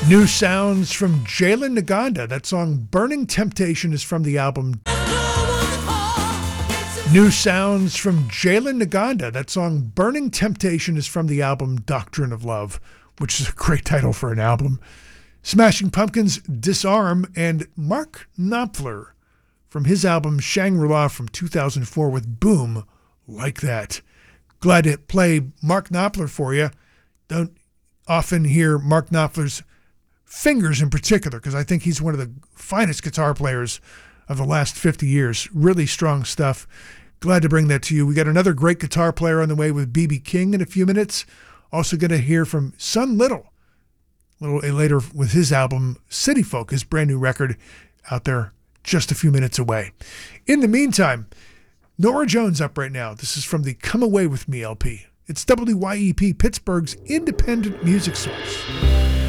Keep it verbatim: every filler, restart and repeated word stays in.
New sounds from Jalen Naganda. That song Burning Temptation is from the album. New sounds from Jalen Naganda. That song Burning Temptation is from the album Doctrine of Love, which is a great title for an album. Smashing Pumpkins' Disarm, and Mark Knopfler from his album Shangri-La from two thousand four with Boom Like That. Glad to play Mark Knopfler for you. Don't often hear Mark Knopfler's fingers in particular, because I think he's one of the finest guitar players of the last fifty years. Really strong stuff. Glad to bring that to you. We got another great guitar player on the way with B B King in a few minutes. Also going to hear from Son Little a little later with his album City Folk, his brand new record out there just a few minutes away. In the meantime, Norah Jones up right now. This is from the Come Away With Me L P. It's W Y E P, Pittsburgh's independent music source.